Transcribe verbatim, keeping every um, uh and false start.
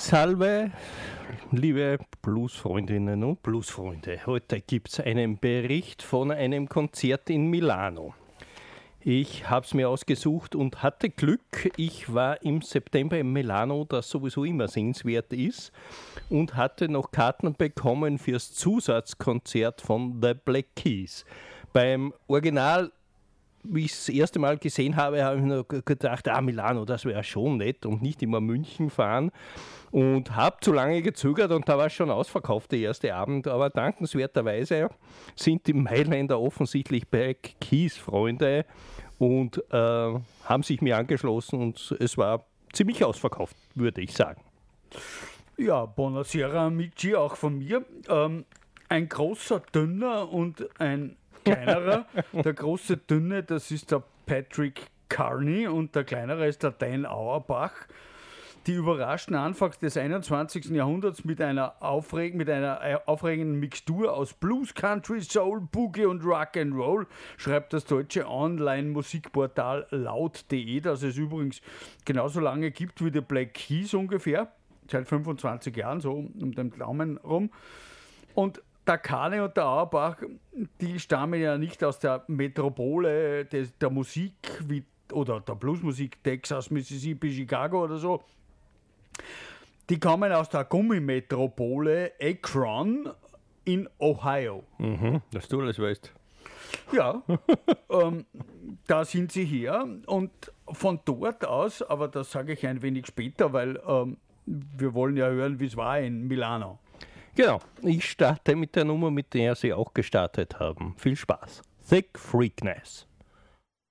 Salve, liebe Bluesfreundinnen und Bluesfreunde. Heute gibt es einen Bericht von einem Konzert in Milano. Ich habe es mir ausgesucht und hatte Glück. Ich war im September in Milano, das sowieso immer sehenswert ist, und hatte noch Karten bekommen fürs Zusatzkonzert von The Black Keys. Beim Original, wie ich es das erste Mal gesehen habe, habe ich nur gedacht, ah, Milano, das wäre schon nett und nicht immer München fahren. Und habe zu lange gezögert und da war es schon ausverkauft, der erste Abend. Aber dankenswerterweise sind die Mailänder offensichtlich Black Keys-Freunde und äh, haben sich mir angeschlossen und es war ziemlich ausverkauft, würde ich sagen. Ja, buonasera amici, auch von mir. Ähm, ein großer Dünner und ein kleinerer. Der große Dünne, das ist der Patrick Carney und der kleinere ist der Dan Auerbach. Die überraschten anfangs des einundzwanzigsten Jahrhunderts mit einer, aufreg- mit einer aufregenden Mixtur aus Blues, Country, Soul, Boogie und Rock'n'Roll, schreibt das deutsche Online-Musikportal laut punkt de, das es übrigens genauso lange gibt wie die Black Keys ungefähr, seit fünfundzwanzig Jahren, so um den Daumen rum. Und der Carney und der Auerbach, die stammen ja nicht aus der Metropole des, der Musik wie, oder der Bluesmusik, Texas, Mississippi, Chicago oder so. Die kommen aus der Gummimetropole Akron in Ohio. Mhm, dass du alles weißt. Ja, ähm, da sind sie her und von dort aus, aber das sage ich ein wenig später, weil ähm, wir wollen ja hören, wie es war in Milano. Genau, ich starte mit der Nummer, mit der sie auch gestartet haben. Viel Spaß. Thick Freakness.